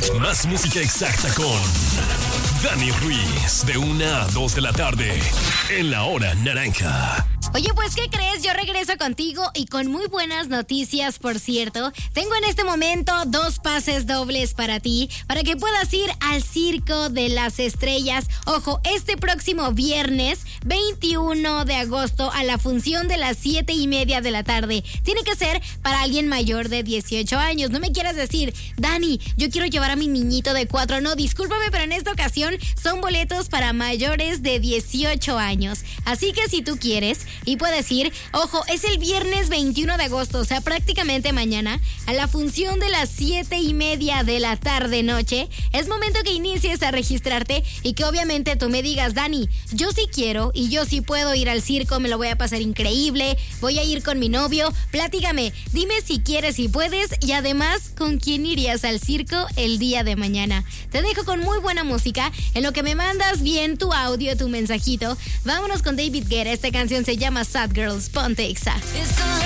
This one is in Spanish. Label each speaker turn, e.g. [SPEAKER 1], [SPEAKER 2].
[SPEAKER 1] Más música exacta con Dani Ruiz, de 1 a 2 de la tarde, en La Hora Naranja.
[SPEAKER 2] Oye, pues, ¿qué crees? Yo regreso contigo y con muy buenas noticias, por cierto. Tengo en este momento 2 pases dobles para ti, para que puedas ir al Circo de las Estrellas. Ojo, este próximo viernes 21 de agosto a la función de las 7:30 de la tarde. Tiene que ser para alguien mayor de 18 años. No me quieras decir, Dani, yo quiero llevar a mi niñito de 4. No, discúlpame, pero en esta ocasión son boletos para mayores de 18 años. Así que si tú quieres y puedes ir, ojo, es el viernes 21 de agosto, o sea, prácticamente mañana, a la función de las 7:30 de la tarde-noche. Es momento que inicies a registrarte y que obviamente tú me digas, Dani, yo sí quiero y yo sí puedo ir al circo, me lo voy a pasar increíble, voy a ir con mi novio. Platícame, dime si quieres y puedes, y además, ¿con quién irías al circo el día de mañana? Te dejo con muy buena música, en lo que me mandas bien tu audio, tu mensajito. Vámonos con David Guetta, esta canción se llama Sad Girls, ponte Exa.